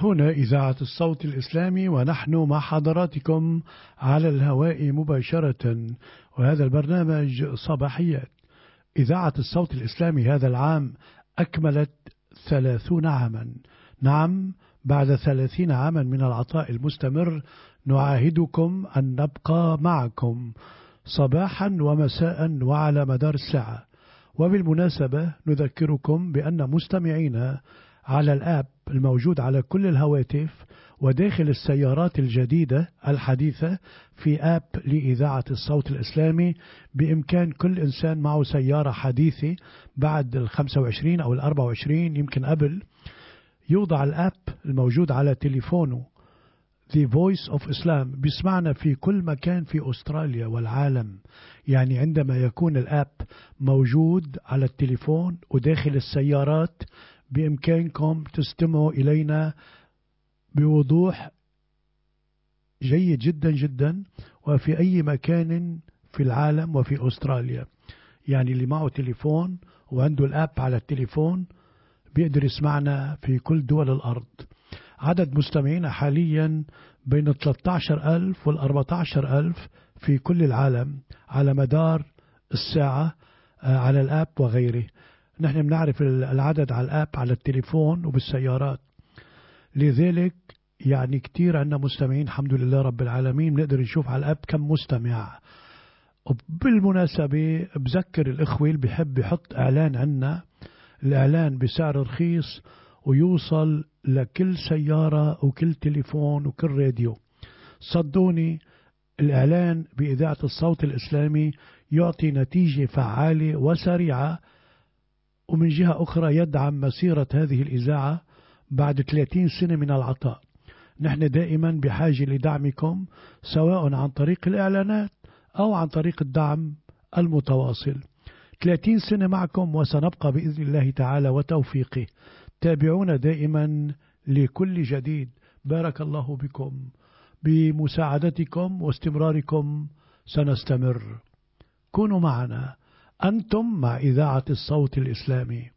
هنا إذاعة الصوت الإسلامي، ونحن مع حضراتكم على الهواء مباشرة، وهذا البرنامج صباحيات. إذاعة الصوت الإسلامي هذا العام أكملت 30 عاما. نعم، بعد 30 عاما من العطاء المستمر نعاهدكم أن نبقى معكم صباحا ومساء وعلى مدار الساعة. وبالمناسبة نذكركم بأن مستمعينا على الآب الموجود على كل الهواتف وداخل السيارات الجديدة الحديثة في آب لإذاعة الصوت الإسلامي، بإمكان كل إنسان معه سيارة حديثة بعد 25 أو 24 يمكن قبل، يوضع الآب الموجود على تليفونه The Voice of Islam، بيسمعنا في كل مكان في أستراليا والعالم. يعني عندما يكون الآب موجود على التليفون وداخل السيارات، بإمكانكم تستمعوا إلينا بوضوح جيد جدا جدا، وفي أي مكان في العالم وفي أستراليا. يعني اللي معه تليفون وعنده الآب على التليفون بيقدر يسمعنا في كل دول الأرض. عدد مستمعينا حاليا بين 13,000 وال 14,000 في كل العالم على مدار الساعة على الآب وغيره. نحن بنعرف العدد على الآب على التليفون وبالسيارات، لذلك يعني كتير عندنا مستمعين الحمد لله رب العالمين. بنقدر نشوف على الآب كم مستمع. وبالمناسبة بذكر الإخوة اللي بيحب يحط إعلان عنا، الإعلان بسعر رخيص ويوصل لكل سيارة وكل تليفون وكل راديو. صدوني، الإعلان بإذاعة الصوت الإسلامي يعطي نتيجة فعالة وسريعة، ومن جهة أخرى يدعم مسيرة هذه الإذاعة بعد 30 سنة من العطاء. نحن دائما بحاجة لدعمكم، سواء عن طريق الإعلانات أو عن طريق الدعم المتواصل. 30 سنة معكم وسنبقى بإذن الله تعالى وتوفيقه. تابعونا دائما لكل جديد. بارك الله بكم، بمساعدتكم واستمراركم سنستمر. كونوا معنا، أنتم مع إذاعة الصوت الإسلامي.